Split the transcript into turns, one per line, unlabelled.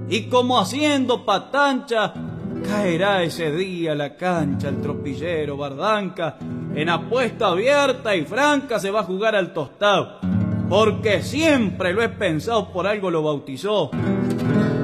Y como haciendo patancha, caerá ese día a la cancha el tropillero Bardanca. En apuesta abierta y franca se va a jugar al tostado, porque siempre lo he pensado, por algo lo bautizó.